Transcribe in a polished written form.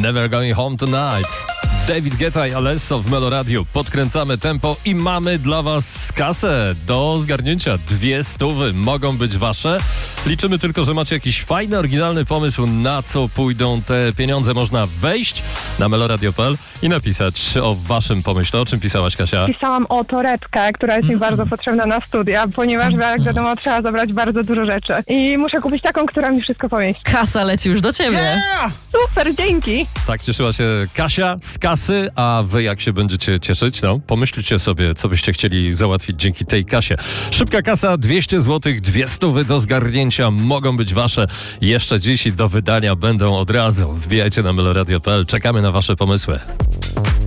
Never Going Home Tonight. David Guetta i Alesso w Meloradiu. Podkręcamy tempo i mamy dla was kasę do zgarnięcia. 200 mogą być wasze. Liczymy tylko, że macie jakiś fajny, oryginalny pomysł, na co pójdą te pieniądze. Można wejść na meloradio.pl i napisać o waszym pomyśle. O czym pisałaś, Kasia? Pisałam o torebkę, która jest mi bardzo potrzebna na studia, ponieważ jak wiadomo trzeba zabrać bardzo dużo rzeczy. I muszę kupić taką, która mi wszystko pomieści. Kasa leci już do ciebie. Super, dzięki! Tak cieszyła się Kasia z kasy, a wy jak się będziecie cieszyć? No, pomyślcie sobie, co byście chcieli załatwić dzięki tej kasie. Szybka kasa, 200 zł, 200 do zgarnięcia mogą być wasze jeszcze dziś i do wydania będą od razu. Wbijajcie na meloradio.pl, czekamy na wasze pomysły.